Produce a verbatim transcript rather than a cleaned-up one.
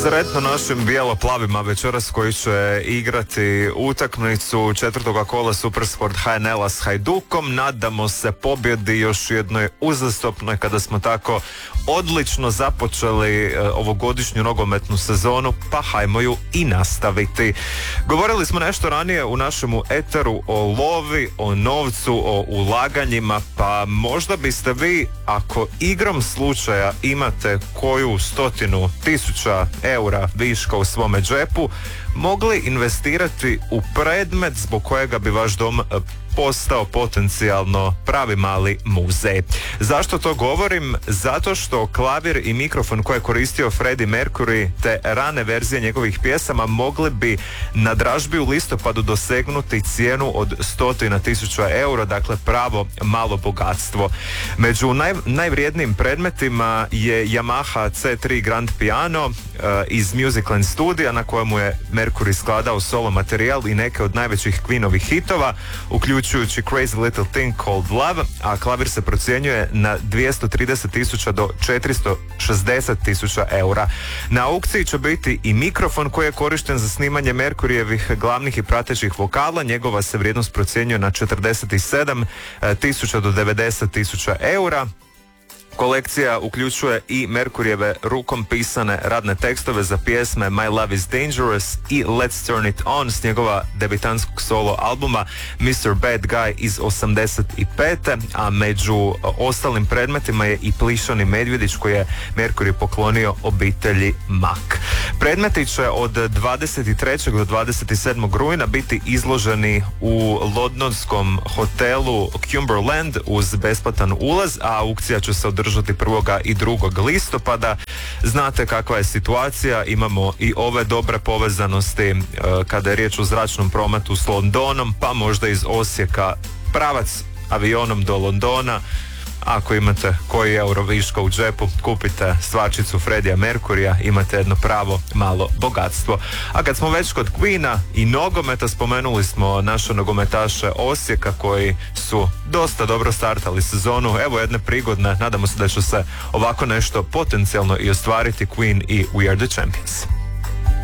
Sretno našim bijelo-plavima večeras koji će igrati utakmicu četvrtoga kola Supersport H N L-a s Hajdukom. Nadamo se pobjedi još jednoj uzastopnoj kada smo tako odlično započeli e, ovogodišnju nogometnu sezonu, pa hajmo ju i nastaviti. Govorili smo nešto ranije u našemu eteru o lovi, o novcu, o ulaganjima, pa možda biste vi, ako igrom slučaja imate koju stotinu tisuća eura viška u svome džepu, mogli investirati u predmet zbog kojega bi vaš dom postao potencijalno pravi mali muzej. Zašto to govorim? Zato što klavir i mikrofon koje je koristio Freddie Mercury te rane verzije njegovih pjesama mogli bi na dražbi u listopadu dosegnuti cijenu od stotina tisuća eura, dakle pravo malo bogatstvo. Među naj, najvrijednijim predmetima je Yamaha C tri Grand Piano uh, iz Musicland studija na kojemu je Mercury skladao solo materijal i neke od najvećih Queenovih hitova, uključujući Crazy Little Thing Called Love, a klavir se procjenjuje na dvjesto trideset tisuća do četiristo šezdeset tisuća eura. Na aukciji će biti i mikrofon koji je korišten za snimanje Mercuryjevih glavnih i pratećih vokala. Njegova se vrijednost procjenjuje na četrdeset sedam tisuća do devedeset tisuća eura. Kolekcija uključuje i Mercuryjeve rukom pisane radne tekstove za pjesme My Love is Dangerous i Let's Turn It On s njegova debitanskog solo albuma mister Bad Guy iz osamdeset pete. A među ostalim predmetima je i plišani medvjedić koji je Mercury poklonio obitelji Mack. Predmeti će od dvadeset trećeg do dvadeset sedmog rujna biti izloženi u londonskom hotelu Cumberland uz besplatan ulaz, a aukcija će se održati prvog i drugog listopada. Znate kakva je situacija, imamo i ove dobre povezanosti e, kada je riječ o zračnom prometu s Londonom, pa možda iz Osijeka pravac avionom do Londona. Ako imate koji euro viška u džepu, kupite stvarčicu Freddija Mercuryja, imate jedno pravo malo bogatstvo. A kad smo već kod Queena i nogometa, spomenuli smo naše nogometaše Osijeka koji su dosta dobro startali sezonu. Evo jedne prigodne, nadamo se da će se ovako nešto potencijalno i ostvariti. Queen i We Are The Champions.